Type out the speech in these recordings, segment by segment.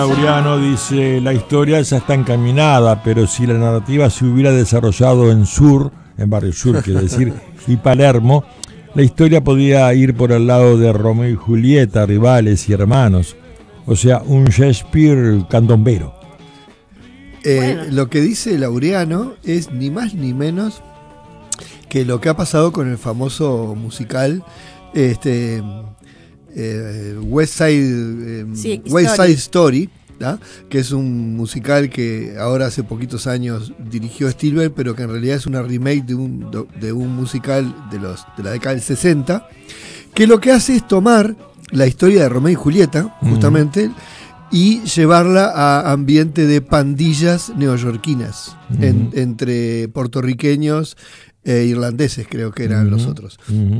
Laureano dice, la historia ya está encaminada, pero si la narrativa se hubiera desarrollado en Barrio Sur, quiere decir, y Palermo, la historia podía ir por el lado de Romeo y Julieta, rivales y hermanos. O sea, un Shakespeare candombero. Bueno. Lo que dice Laureano es ni más ni menos que lo que ha pasado con el famoso musical West Side Story, ¿no? Que es un musical que ahora hace poquitos años dirigió Spielberg, pero que en realidad es una remake de un musical de la década del 60, que lo que hace es tomar la historia de Romeo y Julieta, justamente, y llevarla a ambiente de pandillas neoyorquinas, entre puertorriqueños e irlandeses, creo que eran los otros.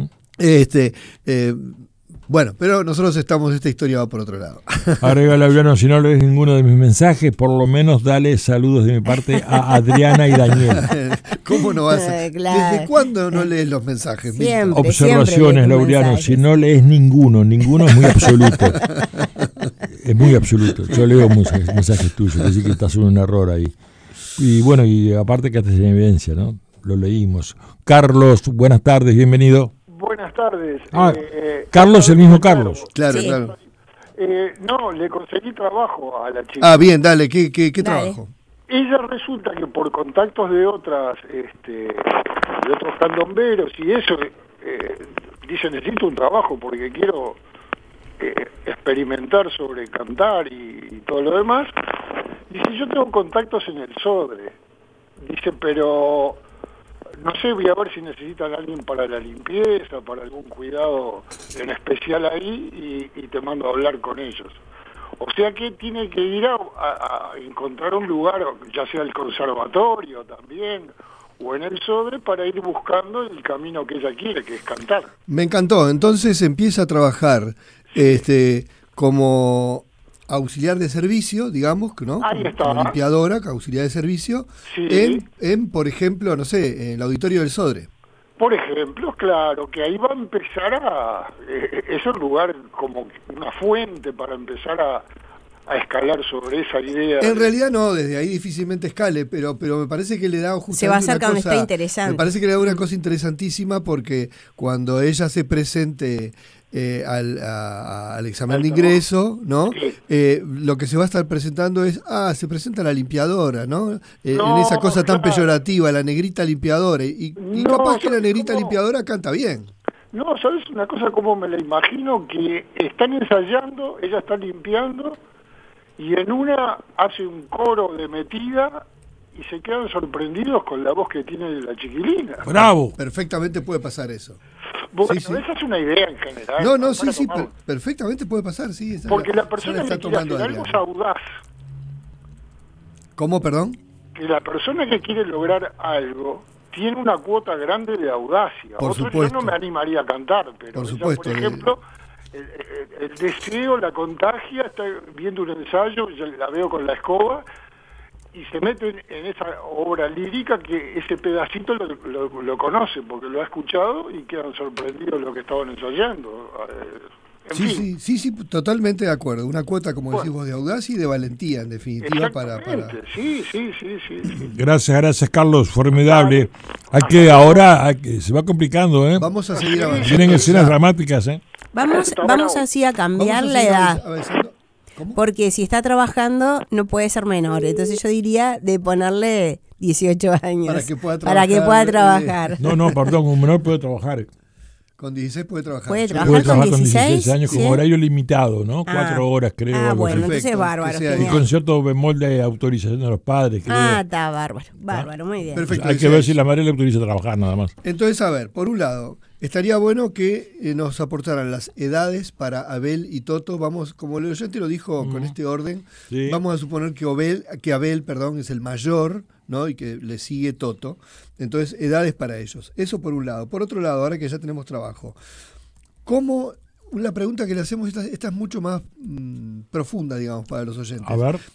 Bueno, pero nosotros esta historia va por otro lado. Agrega Laureano, si no lees ninguno de mis mensajes, por lo menos dale saludos de mi parte a Adriana y Daniel. ¿Cómo no vas a...? Claro. ¿Desde cuándo no lees los mensajes? Siempre, observaciones, Laureano, si no lees ninguno es muy absoluto. Es muy absoluto. Yo leo mensajes tuyos, así que estás en un error ahí. Y bueno, y aparte que estás en evidencia, ¿no? Lo leímos. Carlos, buenas tardes, bienvenido. Buenas tardes. Carlos, el mismo Carlos. Claro, sí. Claro. No, le conseguí trabajo a la chica. Ah, bien, dale, ¿qué trabajo? Ella resulta que por contactos de otros candomberos y eso, dice, necesito un trabajo porque quiero experimentar sobre cantar y todo lo demás. Dice, yo tengo contactos en el Sodre. Dice, pero... no sé, voy a ver si necesitan a alguien para la limpieza, para algún cuidado en especial ahí, y te mando a hablar con ellos. O sea que tiene que ir a encontrar un lugar, ya sea el conservatorio también, o en el Sodre, para ir buscando el camino que ella quiere, que es cantar. Me encantó. Entonces empieza a trabajar como auxiliar de servicio, digamos, ¿no? Ahí está. Como limpiadora, auxiliar de servicio, sí. en, por ejemplo, no sé, en el auditorio del Sodre. Por ejemplo, claro, que ahí va a empezar es un lugar como una fuente para empezar a escalar sobre esa idea. En realidad no, desde ahí difícilmente escale, pero me parece que le da justamente se va a acercar donde está interesante. Me parece que le da una cosa interesantísima porque cuando ella se presente al examen de ingreso, ¿no? Lo que se va a estar presentando es, se presenta la limpiadora, ¿no? En esa cosa tan peyorativa, la negrita limpiadora, y capaz que la negrita limpiadora canta bien. No, ¿sabes una cosa como me la imagino? Que están ensayando, ella está limpiando, y en una hace un coro de metida, y se quedan sorprendidos con la voz que tiene la chiquilina. ¡Bravo! Perfectamente puede pasar eso. Bueno, sí. esa es una idea en general. No, sí, perfectamente puede pasar, sí. Porque la persona que quiere hacer algo es audaz. ¿Cómo, perdón? Que la persona que quiere lograr algo tiene una cuota grande de audacia. Por supuesto. Yo no me animaría a cantar, pero por supuesto, por ejemplo, el deseo la contagia, está viendo un ensayo, yo la veo con la escoba, y se mete en esa obra lírica que ese pedacito lo conoce, porque lo ha escuchado y quedan sorprendidos lo que estaban ensayando. Sí, totalmente de acuerdo. Una cuota, como decís vos, de audacia y de valentía, en definitiva, para... Sí. Gracias, Carlos, formidable. Se va complicando, ¿eh? Vamos a seguir avanzando. Tienen escenas dramáticas, ¿eh? Vamos así a cambiar la edad. ¿Cómo? Porque si está trabajando no puede ser menor. Entonces yo diría de ponerle 18 años. Para que pueda trabajar. No, perdón, un menor puede trabajar. Con 16 puede trabajar. Puede trabajar con 16 años, ¿sí? Como horario limitado, ¿no? 4 horas, creo. Bueno, así. entonces bárbaro. Y con cierto bemol de autorización de los padres, creo. Está bárbaro, muy bien. Perfecto. Hay que ver si la madre le autoriza a trabajar, nada más. Entonces, a ver, por un lado, estaría bueno que nos aportaran las edades para Abel y Toto. Vamos, como el oyente lo dijo con este orden, sí. Vamos a suponer que Abel es el mayor, ¿no? Y que le sigue Toto. Entonces, edades para ellos. Eso por un lado. Por otro lado, ahora que ya tenemos trabajo, ¿cómo? La pregunta que le hacemos, esta es mucho más profunda, digamos, para los oyentes. A ver.